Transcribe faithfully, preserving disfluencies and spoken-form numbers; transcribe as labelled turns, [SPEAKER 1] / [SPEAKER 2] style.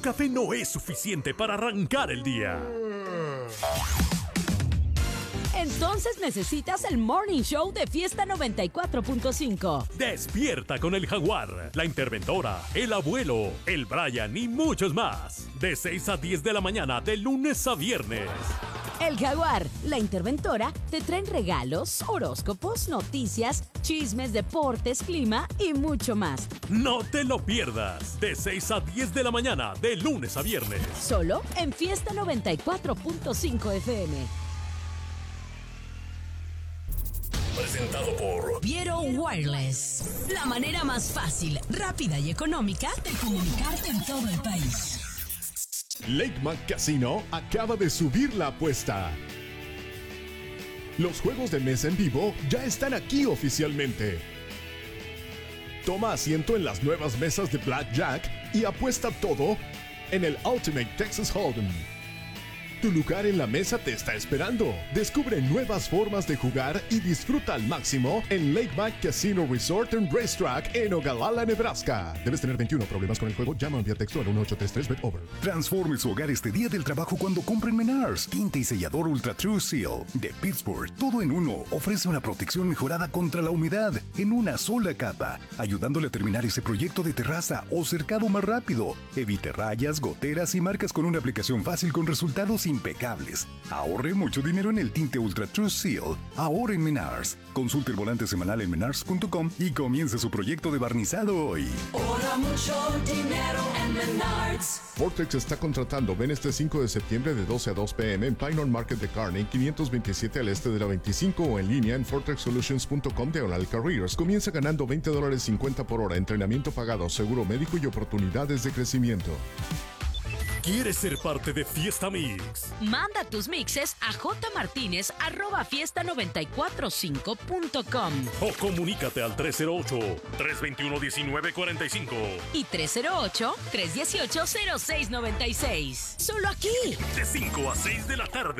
[SPEAKER 1] café no es suficiente para arrancar el día.
[SPEAKER 2] Entonces necesitas el Morning Show de Fiesta noventa y cuatro punto cinco.
[SPEAKER 1] Despierta con el Jaguar, la Interventora, el Abuelo, el Brian y muchos más. De seis a diez de la mañana, de lunes a viernes.
[SPEAKER 2] El Jaguar, la Interventora, te traen regalos, horóscopos, noticias, chismes, deportes, clima y mucho más.
[SPEAKER 1] No te lo pierdas. De seis a diez de la mañana, de lunes a viernes.
[SPEAKER 2] Solo en Fiesta noventa y cuatro punto cinco F M.
[SPEAKER 1] Presentado por
[SPEAKER 2] Viero Wireless. La manera más fácil, rápida y económica de comunicarte en todo el país.
[SPEAKER 3] Lakemar Casino acaba de subir la apuesta. Los juegos de mesa en vivo ya están aquí oficialmente. Toma asiento en las nuevas mesas de Blackjack y apuesta todo en el Ultimate Texas Hold'em. Tu lugar en la mesa te está esperando. Descubre nuevas formas de jugar y disfruta al máximo en Lakemar Casino Resort and Racetrack en Ogallala, Nebraska. Debes tener veintiuno. Problemas con el juego, llama o envía texto al uno ocho tres tres bet over.
[SPEAKER 4] Transforme su hogar este día del trabajo cuando compren Menards. Tinta y sellador Ultra True Seal de Pittsburgh. Todo en uno. Ofrece una protección mejorada contra la humedad en una sola capa, ayudándole a terminar ese proyecto de terraza o cercado más rápido. Evite rayas, goteras y marcas con una aplicación fácil con resultados impecables. Ahorre mucho dinero en el tinte Ultra True Seal. Ahora en Menards. Consulte el volante semanal en menards punto com y comience su proyecto de barnizado hoy.
[SPEAKER 5] Ahorra mucho dinero en Menards.
[SPEAKER 3] Vortex está contratando. Ven este cinco de septiembre de doce a dos p m en Pinehorn Market de Kearney, quinientos veintisiete al este de la veinticinco o en línea en fortex solutions punto com diagonal careers. Comienza ganando veinte dólares cincuenta por hora, entrenamiento pagado, seguro médico y oportunidades de crecimiento.
[SPEAKER 1] ¿Quieres ser parte de Fiesta Mix?
[SPEAKER 2] Manda tus mixes a jmartinez arroba fiesta noventa y cuatro punto cinco punto com
[SPEAKER 1] O comunícate al tres cero ocho, tres dos uno, uno nueve cuatro cinco.
[SPEAKER 2] y tres cero ocho, tres uno ocho, cero seis nueve seis. Solo aquí.
[SPEAKER 1] De cinco a seis de la tarde.